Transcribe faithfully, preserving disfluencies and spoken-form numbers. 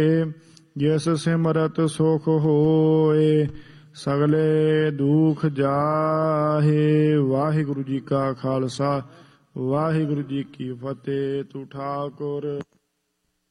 ਜਿਸ ਸਿਮਰਤ ਸੁਖ ਹੋਏ ਸਗਲੇ ਦੁਖ ਜਾਹੇ। ਵਾਹਿਗੁਰੂ ਜੀ ਕਾ ਖਾਲਸਾ ਵਾਹਿਗੁਰੂ ਜੀ ਕੀ ਫਤਿਹ। ਤੂੰ ਠਾਕੁਰ